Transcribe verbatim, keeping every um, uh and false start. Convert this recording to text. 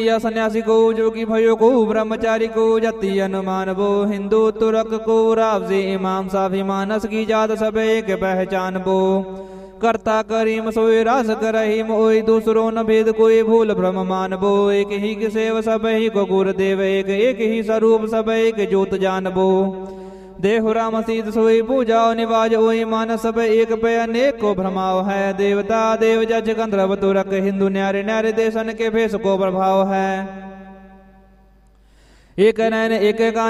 या सन्यासी को, जोगी भयो को, ब्रह्मचारी को, जति अनुमान बो, हिंदू तुरक को, रावजी इमाम साफी मानस की जात सब एक पहचान बो। करता करीम सोई रास करही मोई, दूसरो न भेद कोई भूल भ्रम मान बो। एक ही के सेव सब ही को गुर देव, एक एक ही स्वरूप सब एक ज्योत जान बो। देहु राम सीत सोई पूजाओ, निवाज ओई मान सब एक पे अनेक को भ्रमाव है। देवता देव जज गंधर्व तुरक, हिंदू न्यारे न्यारे देशन के भेष को प्रभाव है। एक नैन एक कान